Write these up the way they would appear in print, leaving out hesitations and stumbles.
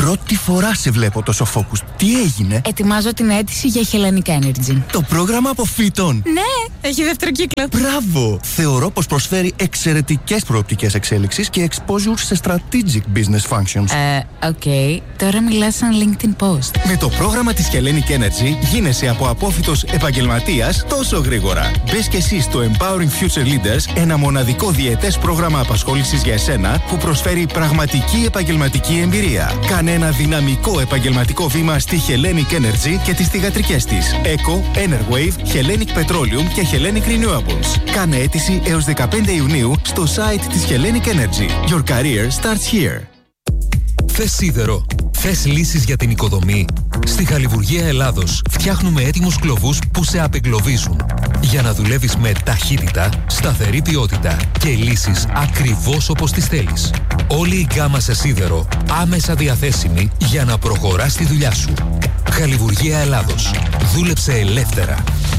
Πρώτη φορά σε βλέπω τόσο focus. Τι έγινε? Ετοιμάζω την αίτηση για Hellenic Energy. Το πρόγραμμα αποφύτων. Ναι, έχει δεύτερο κύκλο. Μπράβο! Θεωρώ πως προσφέρει εξαιρετικές προοπτικές εξέλιξης και exposure σε strategic business functions. Οκ. Τώρα μιλάς σαν LinkedIn post. Με το πρόγραμμα της Hellenic Energy γίνεσαι από απόφοιτος επαγγελματίας τόσο γρήγορα. Μπες και εσύ στο Empowering Future Leaders, ένα μοναδικό διετές πρόγραμμα απασχόλησης για εσένα που προσφέρει πραγματική επαγγελματική εμπειρία. Κάνε ένα δυναμικό επαγγελματικό βήμα στη Hellenic Energy και τις θυγατρικές της Eco, Enerwave, Hellenic Petroleum και Hellenic Renewables. Κάνε αίτηση έως 15 Ιουνίου στο site της Hellenic Energy. Your career starts here. Θες σίδερο? Θες λύσεις για την οικοδομή? Στη Χαλιβουργία Ελλάδος φτιάχνουμε έτοιμους κλωβούς που σε απεγκλωβίζουν για να δουλεύεις με ταχύτητα, σταθερή ποιότητα και λύσεις ακριβώς όπως τις θέλεις. Όλη η γκάμα σε σίδερο άμεσα διαθέσιμη για να προχωράς τη δουλειά σου. Χαλιβουργία Ελλάδος. Δούλεψε ελεύθερα.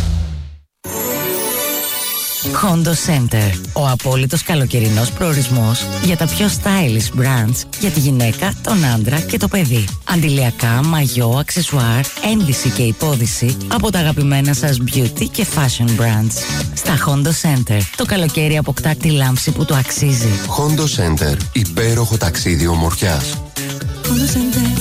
Hondo Center. Ο απόλυτος καλοκαιρινός προορισμός για τα πιο stylish brands για τη γυναίκα, τον άντρα και το παιδί. Αντιλιακά, μαγιό, αξεσουάρ, ένδυση και υπόδυση από τα αγαπημένα σας beauty και fashion brands. Στα Hondo Center. Το καλοκαίρι αποκτά τη λάμψη που το αξίζει. Hondo Center. Υπέροχο ταξίδι ομορφιάς. Hondo Center.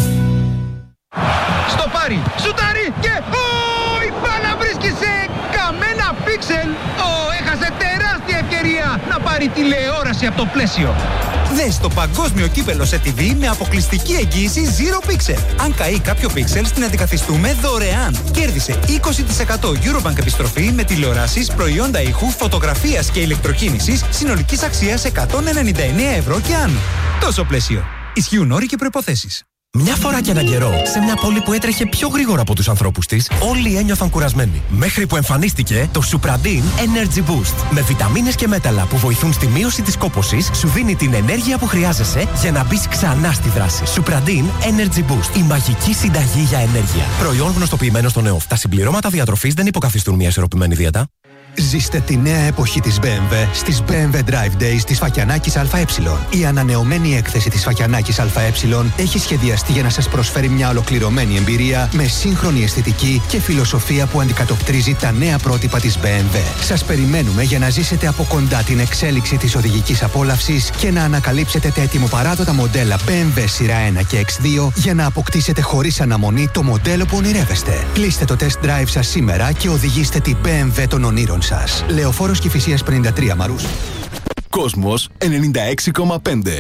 Στο πάρει, σουτάρει και η μπάλα βρίσκει σε καμένα πίξελ. Έχασε τεράστια ευκαιρία να πάρει τηλεόραση από το πλαίσιο. Δες το παγκόσμιο κύπελο σε TV με αποκλειστική εγγύηση Zero Pixel. Αν καεί κάποιο πίξελ, την αντικαθιστούμε δωρεάν. Κέρδισε 20% Eurobank επιστροφή με τηλεοράσεις, προϊόντα ήχου, φωτογραφίας και ηλεκτροκίνησης συνολικής αξίας 199 ευρώ και άνω. Τόσο πλαίσιο. Ισχύουν όροι και προϋποθέσεις. Μια φορά και έναν καιρό, σε μια πόλη που έτρεχε πιο γρήγορα από τους ανθρώπους της, όλοι ένιωθαν κουρασμένοι. Μέχρι που εμφανίστηκε το Supradin Energy Boost. Με βιταμίνες και μέταλλα που βοηθούν στη μείωση της κόπωσης, σου δίνει την ενέργεια που χρειάζεσαι για να μπεις ξανά στη δράση. Supradin Energy Boost. Η μαγική συνταγή για ενέργεια. Προϊόν γνωστοποιημένο στον ΕΟΦ. Τα συμπληρώματα διατροφής δεν υποκαθιστούν μια ισορροπημένη δίαιτα. Ζήστε τη νέα εποχή της BMW στις BMW Drive Days της Φακιανάκης ΑΕ. Η ανανεωμένη έκθεση της Φακιανάκης ΑΕ έχει σχεδιαστεί για να σας προσφέρει μια ολοκληρωμένη εμπειρία με σύγχρονη αισθητική και φιλοσοφία που αντικατοπτρίζει τα νέα πρότυπα της BMW. Σας περιμένουμε για να ζήσετε από κοντά την εξέλιξη της οδηγικής απόλαυσης και να ανακαλύψετε τα ετοιμοπαράδοτα μοντέλα BMW σειρά 1 και X2 για να αποκτήσετε χωρίς αναμονή το μοντέλο που ονειρεύεστε. Κλείστε το test drive σας σήμερα και οδηγήστε την BMW των ονείρων σας. Λεωφόρος Κηφισίας 53 Μαρούς. Κόσμος 96,5.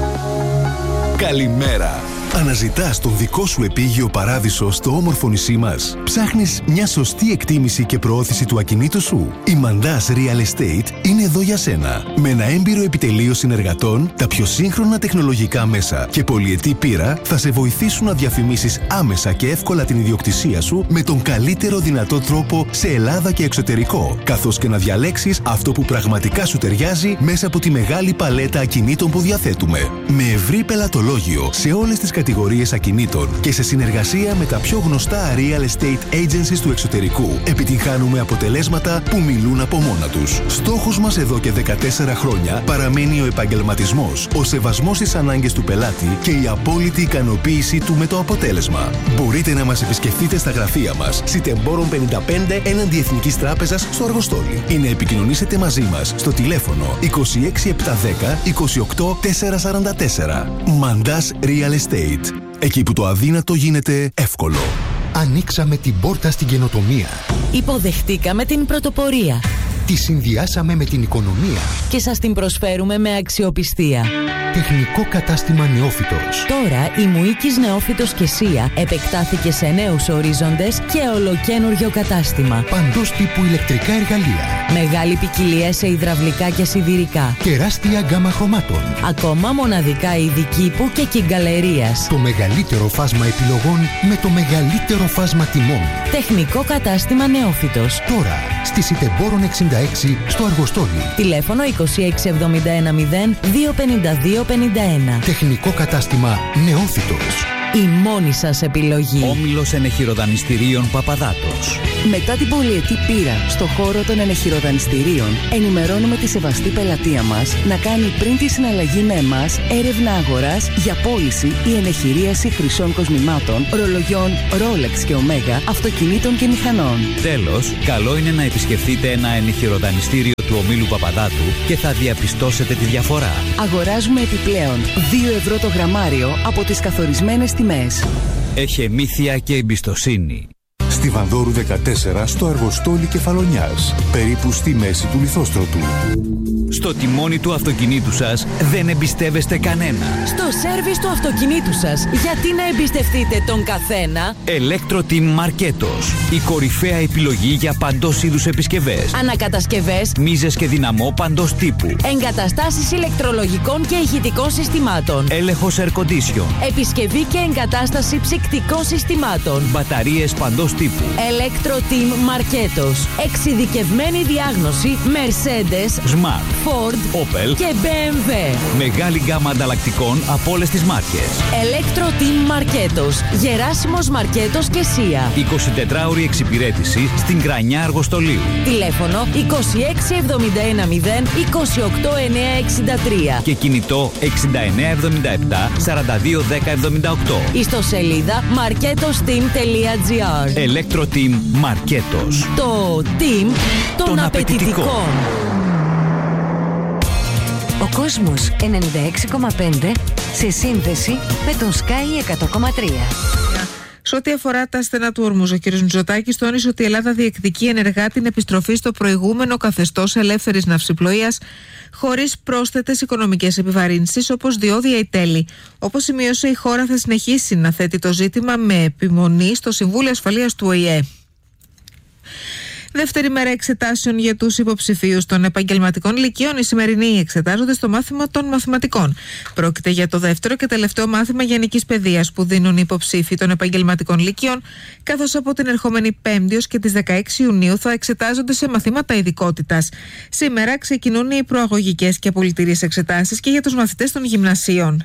Καλημέρα. Αναζητάς τον δικό σου επίγειο παράδεισο στο όμορφο νησί μας? Ψάχνεις μια σωστή εκτίμηση και προώθηση του ακινήτου σου? Η Mandas Real Estate είναι εδώ για σένα. Με ένα έμπειρο επιτελείο συνεργατών, τα πιο σύγχρονα τεχνολογικά μέσα και πολυετή πείρα θα σε βοηθήσουν να διαφημίσεις άμεσα και εύκολα την ιδιοκτησία σου με τον καλύτερο δυνατό τρόπο σε Ελλάδα και εξωτερικό, καθώς και να διαλέξεις αυτό που πραγματικά σου ταιριάζει μέσα από τη μεγάλη παλέτα ακινήτων που διαθέτουμε. Με ευρύ πελατολόγιο σε όλες τις κατηγορίες ακινήτων και σε συνεργασία με τα πιο γνωστά real estate agencies του εξωτερικού, επιτυγχάνουμε αποτελέσματα που μιλούν από μόνα τους. Στόχος μας εδώ και 14 χρόνια παραμένει ο επαγγελματισμός, ο σεβασμός στις ανάγκες του πελάτη και η απόλυτη ικανοποίησή του με το αποτέλεσμα. Μπορείτε να μας επισκεφτείτε στα γραφεία μας, Σιτεμπόρων 55 έναντι Εθνικής Τράπεζας στο Αργοστόλι, ή να επικοινωνήσετε μαζί μας στο τηλέφωνο 26710 28 444. Mandas Real Estate. Εκεί που το αδύνατο γίνεται εύκολο. Ανοίξαμε την πόρτα στην καινοτομία. Υποδεχτήκαμε την πρωτοπορία. Τη συνδυάσαμε με την οικονομία. Και σας την προσφέρουμε με αξιοπιστία. Τεχνικό κατάστημα Νεόφυτος. Τώρα η Μουίκης Νεόφυτος και Σία επεκτάθηκε σε νέους ορίζοντες και ολοκένουργιο κατάστημα. Παντός τύπου ηλεκτρικά εργαλεία. Μεγάλη ποικιλία σε υδραυλικά και σιδηρικά. Τεράστια γκάμα χρωμάτων. Ακόμα μοναδικά είδη κήπου και κυγκαλερίας. Το μεγαλύτερο φάσμα επιλογών με το μεγαλύτερο φάσμα τιμών. Τεχνικό κατάστημα Νεόφυτος. Τώρα στη Σιτεμπόρων 66 στο Αργοστόλι. Τηλέφωνο 2671 0 252 51. Τεχνικό κατάστημα Νεόφυτος. Η μόνη σας επιλογή. Όμιλος Ενεχειροδανιστηρίων Παπαδάτος. Μετά την πολυετή πείρα στο χώρο των ενεχειροδανιστηρίων, ενημερώνουμε τη σεβαστή πελατεία μας να κάνει πριν τη συναλλαγή με εμάς έρευνα αγοράς για πώληση ή ενεχειρίαση χρυσών κοσμημάτων, ρολογιών Rolex και Omega, αυτοκινήτων και μηχανών. Τέλος, καλό είναι να επισκεφτείτε ένα ενεχειροδανιστήριο του ομίλου Παπαδάτου και θα διαπιστώσετε τη διαφορά. Αγοράζουμε επιπλέον 2 ευρώ το γραμμάριο από τις καθορισμένες τιμές. Εχεμήθεια και εμπιστοσύνη. Στη Βανδόρου 14 στο Αργοστόλι Κεφαλονιάς, περίπου στη μέση του λιθόστρωτου. Στο τιμόνι του αυτοκινήτου σας δεν εμπιστεύεστε κανένα. Στο σέρβις του αυτοκινήτου σας, γιατί να εμπιστευτείτε τον καθένα? Electro-Team Marketos. Η κορυφαία επιλογή για παντός είδους επισκευές. Ανακατασκευές, μίζες και δυναμό παντός τύπου. Εγκαταστάσεις ηλεκτρολογικών και ηχητικών συστημάτων. Έλεγχος air condition. Επισκευή και εγκατάσταση ψυκτικών συστημάτων. Μπαταρίες παντός τύπου. Electro-Team Marketos. Εξειδικευμένη διάγνωση Mercedes, Smart, Ford, Opel και BMW. Μεγάλη γκάμα ανταλλακτικών από όλες τις μάρκες. Electro-Team Marketos. Γεράσιμος Μαρκέτος και Σία. 24ωρη εξυπηρέτηση στην Κρανιά Αργοστολίου. Τηλέφωνο 26710 28963 και κινητό 6977 421078. Ιστοσελίδα marketosteam.gr. Electro-Team Marketos. Το team των απαιτητικών. Ο κόσμος 96,5 σε σύνδεση με τον Sky 100,3. Σε ό,τι αφορά τα στενά του Ορμούζ, ο κ. Μητσοτάκης τόνισε ότι η Ελλάδα διεκδικεί ενεργά την επιστροφή στο προηγούμενο καθεστώς ελεύθερης ναυσιπλοείας, χωρίς πρόσθετες οικονομικές επιβαρύνσεις όπως διόδια ή τέλη. Όπως σημείωσε, η χώρα θα συνεχίσει να θέτει το ζήτημα με επιμονή στο Συμβούλιο Ασφαλείας του ΟΗΕ. Δεύτερη μέρα εξετάσεων για τους υποψηφίους των επαγγελματικών λυκείων. Οι σημερινοί εξετάζονται στο μάθημα των μαθηματικών. Πρόκειται για το δεύτερο και τελευταίο μάθημα γενικής παιδείας που δίνουν οι υποψήφοι των επαγγελματικών λυκείων, καθώς από την ερχόμενη Πέμπτη ως και τις 16 Ιουνίου θα εξετάζονται σε μαθήματα ειδικότητας. Σήμερα ξεκινούν οι προαγωγικές και απολυτήριες εξετάσεις και για τους μαθητές των γυμνασίων.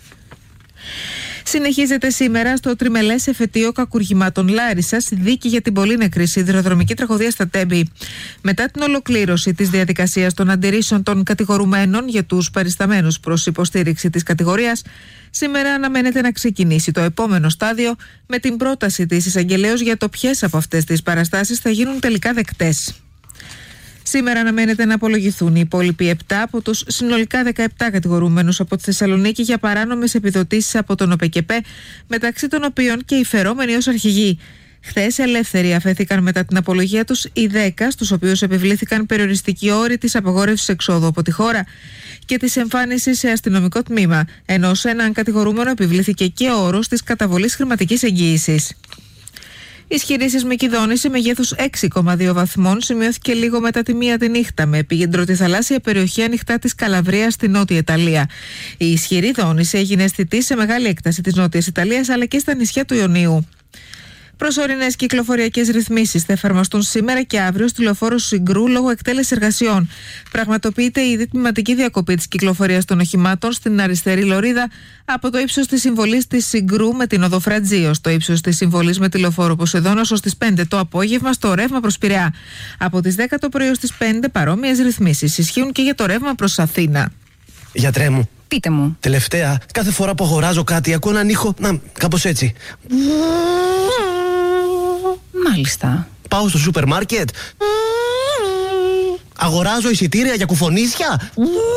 Συνεχίζεται σήμερα στο τριμελές εφετείο κακουργημάτων Λάρισσας δίκη για την πολύ νεκρή σιδηροδρομική τραγωδία στα Τέμπη. Μετά την ολοκλήρωση της διαδικασίας των αντιρρήσεων των κατηγορουμένων για τους παρισταμένους προς υποστήριξη της κατηγορίας, σήμερα αναμένεται να ξεκινήσει το επόμενο στάδιο με την πρόταση της εισαγγελέως για το ποιες από αυτές τις παραστάσεις θα γίνουν τελικά δεκτές. Σήμερα αναμένεται να απολογηθούν οι υπόλοιποι 7 από τους συνολικά 17 κατηγορούμενους από τη Θεσσαλονίκη για παράνομες επιδοτήσεις από τον ΟΠΕΚΕΠΕ, μεταξύ των οποίων και οι φερόμενοι ως αρχηγοί. Χθες ελεύθεροι αφέθηκαν μετά την απολογία τους οι 10, στους οποίους επιβλήθηκαν περιοριστικοί όροι της απαγόρευσης εξόδου από τη χώρα και της εμφάνισης σε αστυνομικό τμήμα, ενώ σε έναν κατηγορούμενο επιβλήθηκε και ο όρος της καταβολής χρηματικής εγγύησης. Ισχυρή σεισμική δόνηση μεγέθους 6,2 βαθμών σημειώθηκε λίγο μετά τη 1 τη νύχτα με επίκεντρο τη θαλάσσια περιοχή ανοιχτά της Καλαβρίας στη Νότια Ιταλία. Η ισχυρή δόνηση έγινε αισθητή σε μεγάλη έκταση της Νότιας Ιταλίας αλλά και στα νησιά του Ιωνίου. Προσωρινές κυκλοφοριακές ρυθμίσεις θα εφαρμοστούν σήμερα και αύριο στη λεωφόρο Συγκρού λόγω εκτέλεσης εργασιών. Πραγματοποιείται η διτμηματική διακοπή της κυκλοφορίας των οχημάτων στην αριστερή λωρίδα από το ύψος της συμβολής της Συγκρού με την οδό Φρατζίο, στο ύψος της συμβολής με τη λεωφόρο Ποσειδώνος ως τις 5 το απόγευμα στο ρεύμα προς Πειραιά. Από τις 10 το πρωί ως τις 5 παρόμοιες ρυθμίσεις ισχύουν και για το ρεύμα προς Αθήνα. Γιατρέ μου. Πείτε μου. Τελευταία, κάθε φορά που αγοράζω κάτι ακούω έναν ήχο, κάπως έτσι. Μάλιστα. Πάω στο σούπερ μάρκετ. Αγοράζω εισιτήρια για κουφονίσια.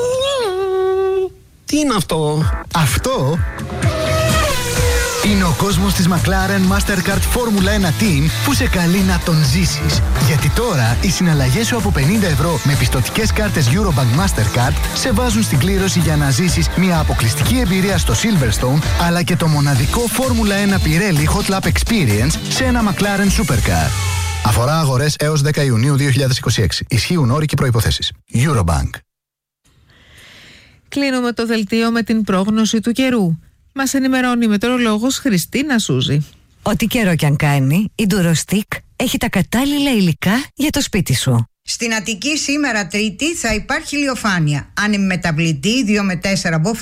Τι είναι αυτό? Αυτό είναι ο κόσμος της McLaren Mastercard Formula 1 Team που σε καλεί να τον ζήσεις. Γιατί τώρα οι συναλλαγές σου από 50 ευρώ με πιστωτικές κάρτες Eurobank Mastercard σε βάζουν στην κλήρωση για να ζήσεις μια αποκλειστική εμπειρία στο Silverstone αλλά και το μοναδικό Formula 1 Pirelli Hot Lap Experience σε ένα McLaren Supercar. Αφορά αγορές έως 10 Ιουνίου 2026. Ισχύουν όροι και προϋποθέσεις. Eurobank. Κλείνουμε το δελτίο με την πρόγνωση του καιρού. Μας ενημερώνει η μετεωρολόγος Χριστίνα Σούζη. Ό,τι καιρό κι αν κάνει, η Durostic έχει τα κατάλληλα υλικά για το σπίτι σου. Στην Αττική σήμερα Τρίτη θα υπάρχει ηλιοφάνεια. Άνεμη μεταβλητή 2 με 4 μποφόρ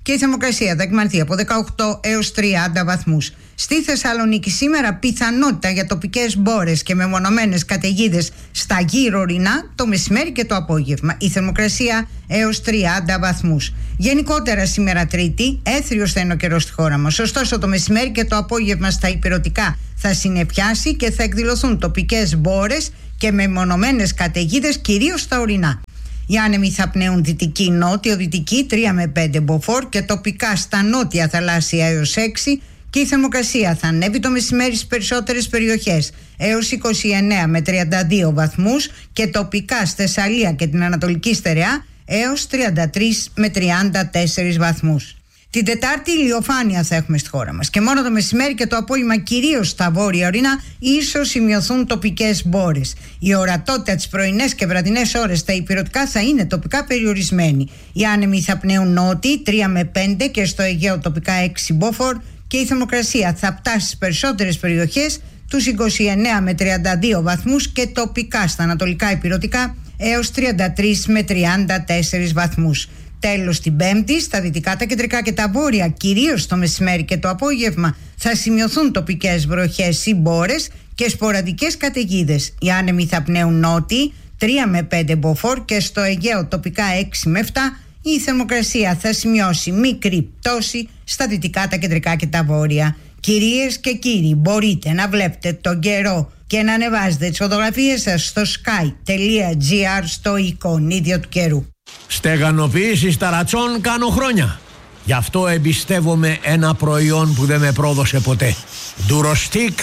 και η θερμοκρασία θα εκμανθεί από 18 έως 30 βαθμούς. Στη Θεσσαλονίκη σήμερα πιθανότητα για τοπικές μπόρες και μεμονωμένες καταιγίδες στα γύρω ορεινά το μεσημέρι και το απόγευμα. Η θερμοκρασία έως 30 βαθμούς. Γενικότερα σήμερα Τρίτη έθριος θα είναι ο καιρός στη χώρα μας. Ωστόσο το μεσημέρι και το απόγευμα στα ηπειρωτικά θα συννεφιάσει και θα εκδηλωθούν τοπικές μπόρες και μεμονωμένες καταιγίδες κυρίως στα ορεινά. Οι άνεμοι θα πνέουν δυτική νότιο-δυτική 3 με 5 μποφόρ και τοπικά στα νότια θαλάσσια έως 6 και η θερμοκρασία θα ανέβει το μεσημέρι στις περισσότερες περιοχές έως 29 με 32 βαθμούς και τοπικά στη Θεσσαλία και την Ανατολική Στερεά έως 33 με 34 βαθμούς. Την Τετάρτη ηλιοφάνεια θα έχουμε στη χώρα μας και μόνο το μεσημέρι και το απόγευμα κυρίως στα βόρεια ορεινά ίσως σημειωθούν τοπικές μπόρες. Η ορατότητα τις πρωινές και βραδινές ώρες στα ηπειρωτικά θα είναι τοπικά περιορισμένη. Οι άνεμοι θα πνέουν νότιοι 3 με 5 και στο Αιγαίο τοπικά 6 μποφόρ και η θερμοκρασία θα φτάσει στις περισσότερες περιοχές τους 29 με 32 βαθμούς και τοπικά στα ανατολικά ηπειρωτικά έως 33 με 34 βαθμούς. Τέλος την Πέμπτη, στα δυτικά, τα κεντρικά και τα βόρεια, κυρίως το μεσημέρι και το απόγευμα, θα σημειωθούν τοπικές βροχές ή μπόρες και σποραδικές καταιγίδες. Οι άνεμοι θα πνέουν νότιοι 3 με 5 μποφόρ και στο Αιγαίο τοπικά 6 με 7. Η θερμοκρασία θα σημειώσει μικρή πτώση στα δυτικά, τα κεντρικά και τα βόρεια. Κυρίες και κύριοι, μπορείτε να βλέπετε τον καιρό και να ανεβάζετε τις φωτογραφίες σας στο sky.gr στο εικονίδιο του καιρού. Στεγανοποίηση ταρατσών κάνω χρόνια. Γι' αυτό εμπιστεύομαι ένα προϊόν που δεν με πρόδωσε ποτέ. Durostic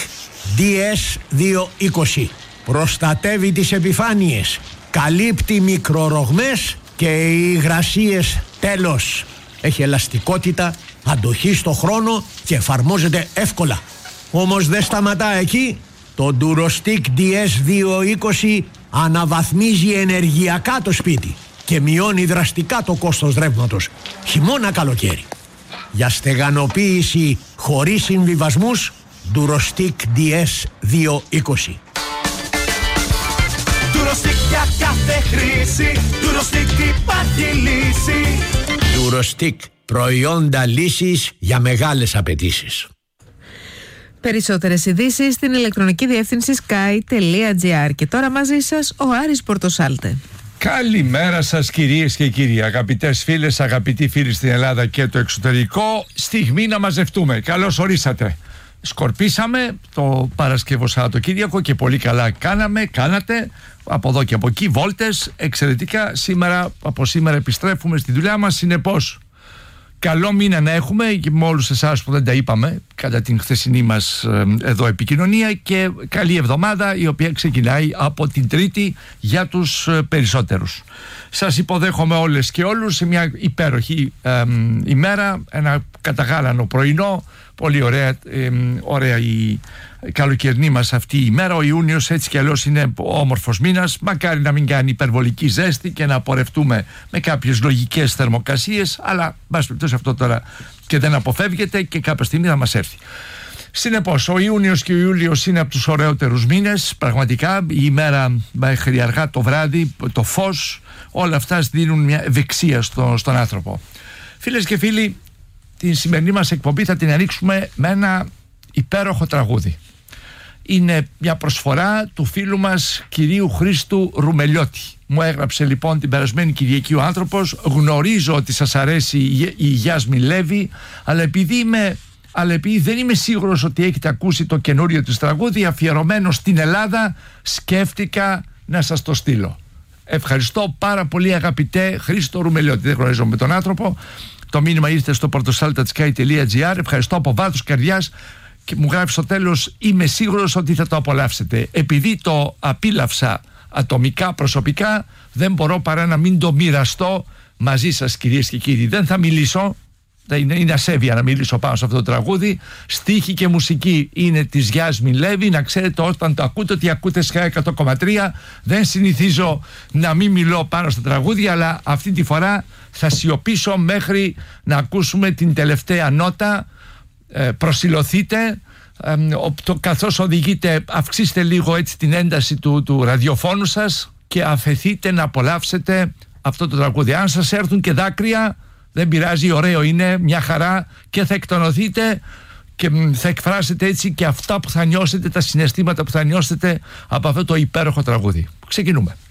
DS220. Προστατεύει τις επιφάνειες, καλύπτει μικρορογμές και οι υγρασίες τέλος. Έχει ελαστικότητα, αντοχή στο χρόνο και εφαρμόζεται εύκολα. Όμως δεν σταματά εκεί. Το Durostic DS220 αναβαθμίζει ενεργειακά το σπίτι και μειώνει δραστικά το κόστος ρεύματος, χειμώνα καλοκαίρι. Για στεγανοποίηση χωρίς συμβιβασμούς, Durostic DS220. Durostic για κάθε χρήση, Durostic υπάρχει λύση. Durostic, προϊόντα λύσης για μεγάλες απαιτήσεις. Περισσότερες ειδήσεις στην ηλεκτρονική διεύθυνση sky.gr. Και τώρα μαζί σας ο Άρης Πορτοσάλτε. Καλημέρα σας κυρίες και κύριοι, αγαπητές φίλες, αγαπητοί φίλοι στην Ελλάδα και το εξωτερικό. Στιγμή να μαζευτούμε. Καλώς ορίσατε. Σκορπίσαμε το Παρασκευό Σαββατοκύριακο και πολύ καλά κάνατε από εδώ και από εκεί βόλτες εξαιρετικά. Από σήμερα επιστρέφουμε στη δουλειά μας. Συνεπώς καλό μήνα να έχουμε και με όλους εσάς που δεν τα είπαμε κατά την χθεσινή μας εδώ επικοινωνία, και καλή εβδομάδα η οποία ξεκινάει από την Τρίτη για τους περισσότερους. Σας υποδέχομαι όλες και όλους σε μια υπέροχη ημέρα, ένα καταγάλανο πρωινό, πολύ ωραία η καλοκαιρινή μας αυτή η ημέρα. Ο Ιούνιος έτσι κι αλλιώς είναι όμορφος μήνας, μακάρι να μην κάνει υπερβολική ζέστη και να πορευτούμε με κάποιες λογικές θερμοκρασίες, αλλά μπας περιπτώσει αυτό τώρα και δεν αποφεύγεται και κάποια στιγμή θα μας έρθει. Συνεπώς ο Ιούνιος και ο Ιούλιος είναι από τους ωραιότερους μήνες, πραγματικά η ημέρα μέχρι αργά το βράδυ, το φως, όλα αυτά δίνουν μια ευεξία στον άνθρωπο. Φίλες και φίλοι, την σημερινή μας εκπομπή θα την ανοίξουμε με ένα υπέροχο τραγούδι. Είναι μια προσφορά του φίλου μας κυρίου Χρήστου Ρουμελιώτη. Μου έγραψε λοιπόν την περασμένη Κυριακή ο άνθρωπος: γνωρίζω ότι σας αρέσει η Γιάσμιν Λέβη, αλλά επειδή δεν είμαι σίγουρος ότι έχετε ακούσει το καινούριο της τραγούδι αφιερωμένο στην Ελλάδα, σκέφτηκα να σας το στείλω. Ευχαριστώ πάρα πολύ αγαπητέ Χρήστο Ρουμελιώτη. Δεν γνωρίζω με τον άνθρωπο. Το μήνυμα ήρθε στο portosaltatsky.gr. Ευχαριστώ από βάθος καρδιάς και μου γράφει στο τέλος: είμαι σίγουρος ότι θα το απολαύσετε. Επειδή το απίλαυσα ατομικά, προσωπικά, δεν μπορώ παρά να μην το μοιραστώ μαζί σας κυρίες και κύριοι. Δεν θα μιλήσω, είναι ασέβεια να μιλήσω πάνω σε αυτό το τραγούδι. Στίχη και μουσική είναι της Γιάσμιν Λέβη. Να ξέρετε όταν το ακούτε ότι ακούτε Sky 100,3. Δεν συνηθίζω να μην μιλώ πάνω στα τραγούδια, αλλά αυτή τη φορά θα σιωπήσω μέχρι να ακούσουμε την τελευταία νότα. Προσηλωθείτε, καθώς οδηγείτε, αυξήστε λίγο έτσι την ένταση του ραδιοφώνου σας και αφεθείτε να απολαύσετε αυτό το τραγούδι. Αν σας έρθουν και δάκρυα, Δεν πειράζει, ωραίο είναι, μια χαρά και θα εκτονωθείτε και θα εκφράσετε έτσι και αυτά που θα νιώσετε, τα συναισθήματα που θα νιώσετε από αυτό το υπέροχο τραγούδι. Ξεκινούμε.